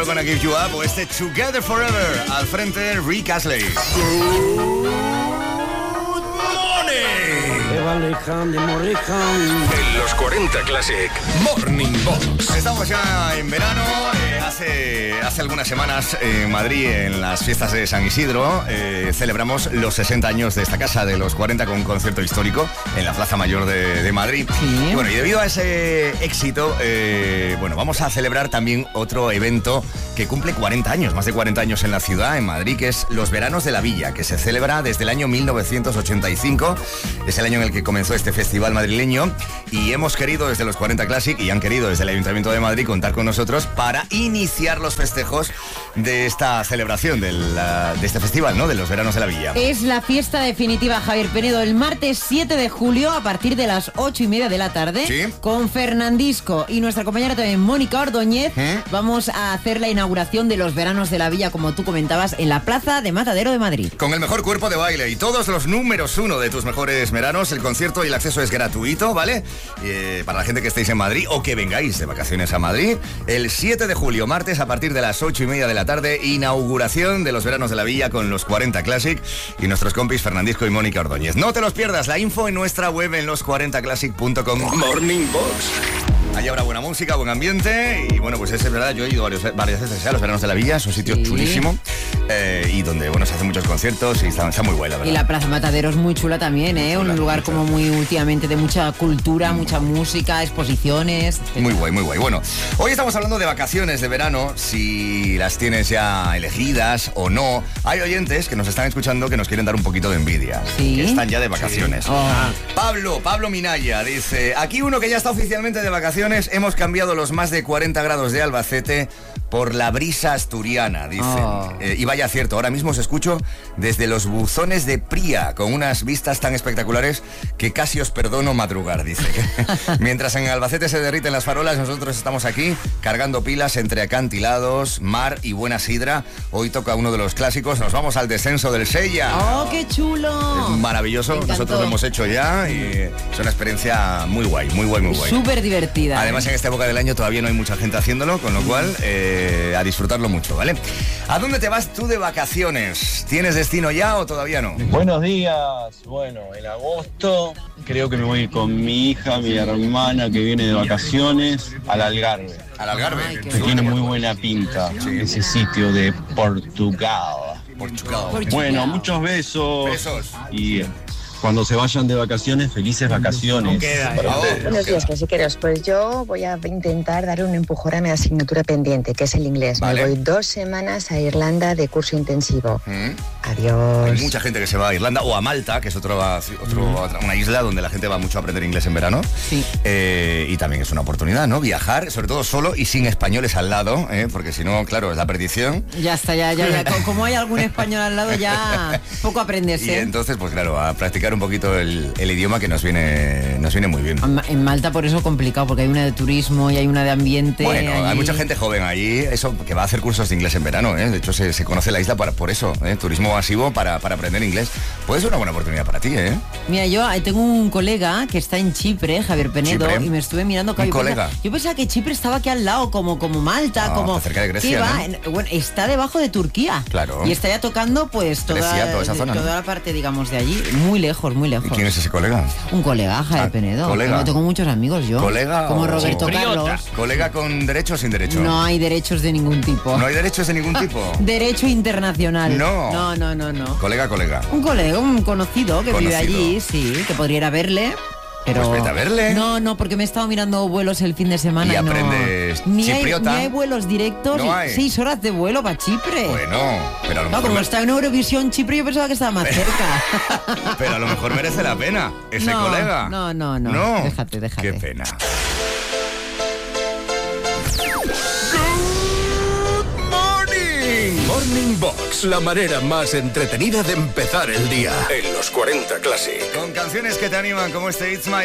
Never Gonna Give You Up o este Together Forever. Al frente, Rick Astley. En los 40 Classic Morning Box. Estamos ya en verano. Hace algunas semanas en Madrid, en las fiestas de San Isidro, celebramos los 60 años de esta casa de los 40 con un concierto histórico en la Plaza Mayor de Madrid. Sí. Y bueno, y debido a ese éxito, vamos a celebrar también otro evento que cumple 40 años, más de 40 años en la ciudad, en Madrid, que es los Veranos de la Villa, que se celebra desde el año 1985. Es el año en el que comenzó este festival madrileño y hemos querido desde los 40 Classic y han querido desde el Ayuntamiento de Madrid contar con nosotros para iniciar los festejos de esta celebración de este festival, ¿no? De los Veranos de la Villa. Es la fiesta definitiva, Javier Penedo, el martes 7 de julio a partir de las 8:30 de la tarde. Sí. Con Fernandisco y nuestra compañera también Mónica Ordóñez. Vamos a hacer la inauguración de los Veranos de la Villa, como tú comentabas, en la Plaza de Matadero de Madrid. Con el mejor cuerpo de baile y todos los números 1 de tus mejores veranos, el concierto y el acceso es gratuito, ¿vale? Para la gente que estéis en Madrid o que vengáis de vacaciones a Madrid, el 7 de julio, martes, a partir de las 8:30 de la tarde, inauguración de los Veranos de la Villa con los 40 Classic y nuestros compis Fernandisco y Mónica Ordóñez. No te los pierdas, la info en nuestra web en los40classic.com. Morning Box. Allí habrá buena música, buen ambiente y bueno, pues es verdad, yo he ido varias veces a los Veranos de la Villa, es un sitio chulísimo y donde, se hacen muchos conciertos y está muy guay, la verdad. Y la Plaza Matadero es muy chula también, ¿eh? Un lugar como muy últimamente de mucha cultura, mucha música, exposiciones, etc. Muy guay, muy guay. Bueno, hoy estamos hablando de vacaciones de verano, si las tienes ya elegidas o no. Hay oyentes que nos están escuchando que nos quieren dar un poquito de envidia, ¿Sí? que están ya de vacaciones. Sí. Oh. Pablo Minaya dice, aquí uno que ya está oficialmente de vacaciones, hemos cambiado los más de 40 grados de Albacete por la brisa asturiana, dice. Y vaya cierto, ahora mismo os escucho desde los buzones de Pría, con unas vistas tan espectaculares que casi os perdono madrugar, dice. Mientras en Albacete se derriten las farolas, nosotros estamos aquí cargando pilas entre acantilados, mar y buena sidra. Hoy toca uno de los clásicos, nos vamos al descenso del Sella. ¡Oh, qué chulo! Es maravilloso, nosotros lo hemos hecho ya y es una experiencia muy guay, muy guay, muy guay. Súper divertida. Además, en esta época del año todavía no hay mucha gente haciéndolo, con lo cual a disfrutarlo mucho, ¿vale? ¿A dónde te vas tú de vacaciones? ¿Tienes destino ya o todavía no? Buenos días. Bueno, en agosto creo que me voy con mi hija, mi hermana que viene de vacaciones al Algarve. ¿Al Algarve? Ay, qué Que tiene muy buena pinta ese sitio de Portugal. Bueno, muchos besos. Besos. Y cuando se vayan de vacaciones, felices vacaciones. Buenos días, clasiqueros. Pues yo voy a intentar dar un empujón a mi asignatura pendiente, que es el inglés. Vale. Me voy 2 semanas a Irlanda de curso intensivo. Adiós. Hay mucha gente que se va a Irlanda o a Malta, que es una isla donde la gente va mucho a aprender inglés en verano. Sí. Y también es una oportunidad, ¿no? Viajar, sobre todo solo y sin españoles al lado, porque si no, claro, es la perdición. Ya está, ya. Como hay algún español al lado, ya poco aprendes, Y ¿eh? entonces, pues claro, a practicar un poquito el idioma que nos viene muy bien. En Malta por eso complicado, porque hay una de turismo y hay una de ambiente. Bueno, allí. hay mucha gente joven allí, eso que va a hacer cursos de inglés en verano, ¿eh? De hecho, se conoce la isla por eso, turismo masivo para aprender inglés. Puede ser una buena oportunidad para ti, ¿eh? Mira, yo tengo un colega que está en Chipre, Javier Penedo, Chipre. y me estuve mirando. ¿Un colega? Yo pensaba que Chipre estaba aquí al lado, como Malta, No, como... está cerca de Grecia, ¿Qué va? ¿no? Bueno, está debajo de Turquía. Claro. Y está ya tocando, pues, Grecia, toda esa zona, toda ¿no? la parte, digamos, de allí. Muy lejos, muy lejos. ¿Y quién es ese colega? Un colega, Javier Penedo. colega. Tengo muchos amigos yo. ¿Colega como o Roberto chipriota? Carlos. ¿Colega con derecho o sin derecho? No hay derechos de ningún tipo. ¿No hay derechos de ningún tipo? Derecho internacional. No. No. Colega. Un colega, un conocido que vive Conocido. allí, sí, que podría ir a verle. Pero Pues vete a verle. No, porque me he estado mirando vuelos el fin de semana Y no. aprendes ni chipriota. hay vuelos directos. No hay. 6 horas de vuelo para Chipre. Bueno, pero a lo No, mejor como está en Eurovisión Chipre, yo pensaba que estaba más cerca. pero a lo mejor merece la pena ese No, colega. no. Déjate. Qué pena. Morning Box, la manera más entretenida de empezar el día. En los 40 Classic. Con canciones que te animan como este It's My